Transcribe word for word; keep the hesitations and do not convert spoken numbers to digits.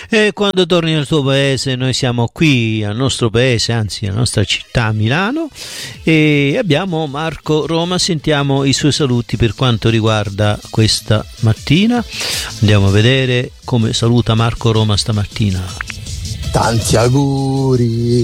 E quando torni nel tuo paese, noi siamo qui al nostro paese, anzi alla nostra città Milano, e abbiamo Marco Roma. Sentiamo i suoi saluti per quanto riguarda questa mattina. Andiamo a vedere come saluta Marco Roma stamattina. Tanti auguri